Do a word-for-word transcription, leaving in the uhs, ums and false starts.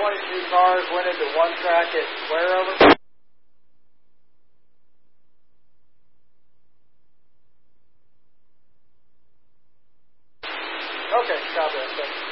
twenty-two cars went into one track at where over? Okay, copy that. Thanks.